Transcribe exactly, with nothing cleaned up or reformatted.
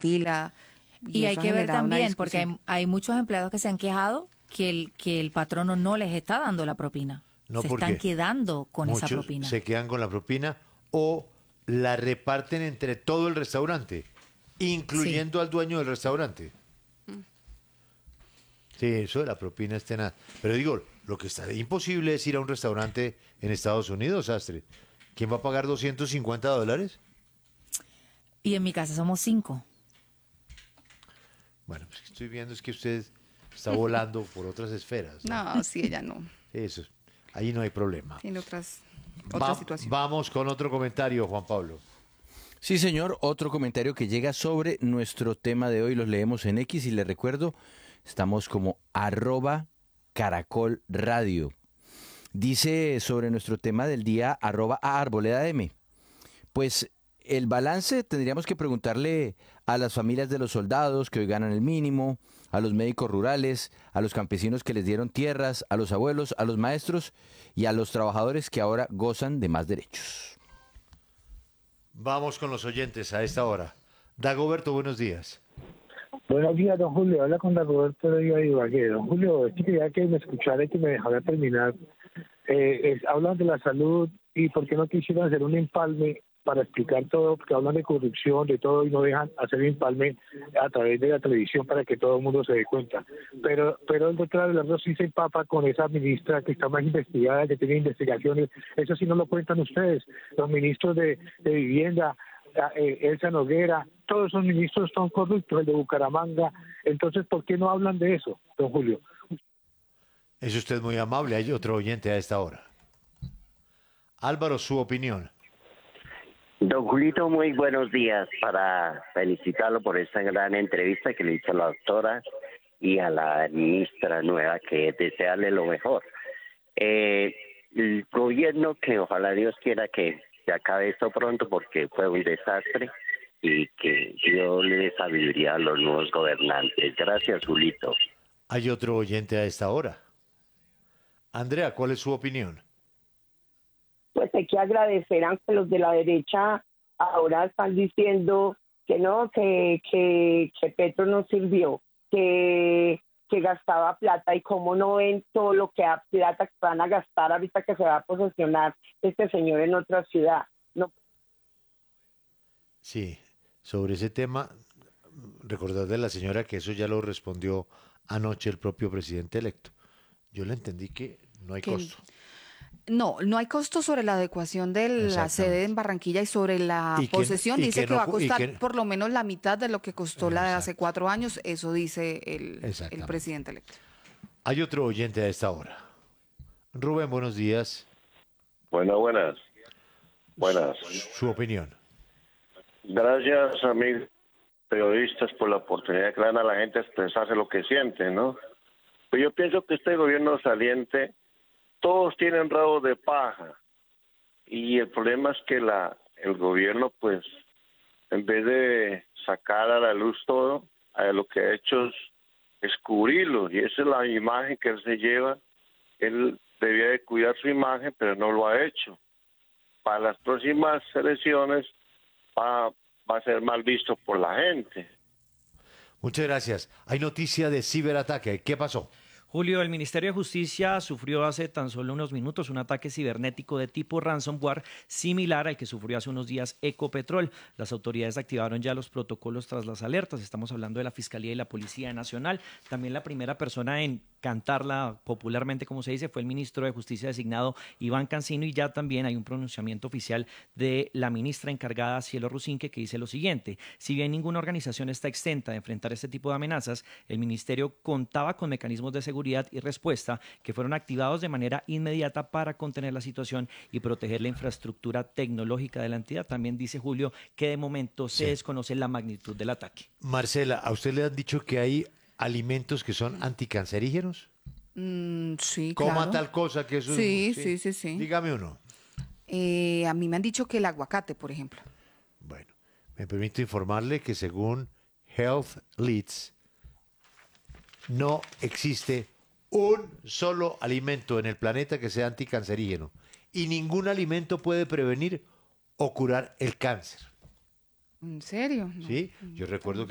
fila. Y hay eso ha que ver generado una también, porque hay, discusión. hay muchos empleados que se han quejado que el, que el patrono no les está dando la propina. No, se porque están quedando con esa muchos propina. se quedan con la propina o la reparten entre todo el restaurante, incluyendo al dueño del restaurante. Sí, eso de la propina es tenaz. Pero digo, lo que está imposible es ir a un restaurante en Estados Unidos, Astrid. ¿Quién va a pagar doscientos cincuenta dólares? Y en mi casa somos cinco. Bueno, pues estoy viendo es que usted está volando por otras esferas. ¿no? No, sí, ella no. Eso, ahí no hay problema. Tiene otras, otras Va- situaciones. vamos con otro comentario, Juan Pablo. Sí, señor, otro comentario que llega sobre nuestro tema de hoy, los leemos en X y les recuerdo, estamos como arroba caracol radio. Dice sobre nuestro tema del día arroba a arboleda M. Pues el balance tendríamos que preguntarle a las familias de los soldados que hoy ganan el mínimo, a los médicos rurales, a los campesinos que les dieron tierras, a los abuelos, a los maestros y a los trabajadores que ahora gozan de más derechos. Vamos con los oyentes a esta hora. Dagoberto, buenos días. Buenos días, don Julio. Habla con Dagoberto de Ibagué. Don Julio, es que quería que me escuchara y que me dejara terminar. Eh, es- hablan de la salud y por qué no quisieron hacer un empalme para explicar todo, porque hablan de corrupción, de todo, y no dejan hacer un empalme a través de la televisión para que todo el mundo se dé cuenta. Pero pero el doctor Abelardo sí se empapa con esa ministra que está más investigada, que tiene investigaciones. Eso sí no lo cuentan ustedes. Los ministros de, de Vivienda, eh, Elsa Noguera, todos esos ministros son corruptos, el de Bucaramanga. Entonces, ¿por qué no hablan de eso, don Julio? Es usted muy amable. Hay otro oyente a esta hora. Álvaro, su opinión. Don Julito, muy buenos días para felicitarlo por esta gran entrevista que le hizo a la doctora y a la ministra nueva, que desearle lo mejor. Eh, el gobierno, que ojalá Dios quiera que se acabe esto pronto porque fue un desastre y que Dios le dé sabiduría a los nuevos gobernantes. Gracias, Julito. Hay otro oyente a esta hora. Andrea, ¿cuál es su opinión? Pues hay que agradecer, aunque los de la derecha ahora están diciendo que no, que, que, que Petro no sirvió, que, que gastaba plata, y cómo no ven todo lo que da plata que van a gastar ahorita que se va a posesionar este señor en otra ciudad. No. Sí, sobre ese tema, recordarle a la señora que eso ya lo respondió anoche el propio presidente electo. Yo le entendí que no hay Que- costo. No, no hay costo sobre la adecuación de la Exactamente. sede en Barranquilla, y sobre la Y que- posesión y dice que que, no va a cu- y costar que- por lo menos la mitad de lo que costó la de hace Exacto. cuatro años. Eso dice el, el Exactamente. presidente electo. Hay otro oyente a esta hora. Rubén, buenos días. Buenas, buenas. Buenas. Su opinión. Gracias, amigos periodistas, por la oportunidad que le dan a la gente a expresarse lo que sienten, ¿no? Pues yo pienso que este gobierno saliente, todos tienen rabo de paja. Y el problema es que la el gobierno, pues, en vez de sacar a la luz todo, a lo que ha hecho es descubrirlo. Y esa es la imagen que él se lleva. Él debía de cuidar su imagen, pero no lo ha hecho. Para las próximas elecciones va, va a ser mal visto por la gente. Muchas gracias. Hay noticia de ciberataque. ¿Qué pasó? Julio, el Ministerio de Justicia sufrió hace tan solo unos minutos un ataque cibernético de tipo ransomware similar al que sufrió hace unos días Ecopetrol. Las autoridades activaron ya los protocolos tras las alertas. Estamos hablando de la Fiscalía y la Policía Nacional. También la primera persona en cantarla popularmente, como se dice, fue el ministro de Justicia designado Iván Cancino, y ya también hay un pronunciamiento oficial de la ministra encargada, Cielo Rusinque, que dice lo siguiente: si bien ninguna organización está exenta de enfrentar este tipo de amenazas, el ministerio contaba con mecanismos de seguridad y respuesta que fueron activados de manera inmediata para contener la situación y proteger la infraestructura tecnológica de la entidad. También dice Julio que de momento se Sí. desconoce la magnitud del ataque. Marcela, ¿a usted le han dicho que hay alimentos que son anticancerígenos? Mm, sí, Coma claro. tal cosa que eso es- Sí, sí, sí, sí. Dígame uno. Eh, a mí me han dicho que el aguacate, por ejemplo. Bueno, me permito informarle que según Health Leads, no existe un solo alimento en el planeta que sea anticancerígeno, y ningún alimento puede prevenir o curar el cáncer. ¿En serio? No. ¿Sí? Yo recuerdo que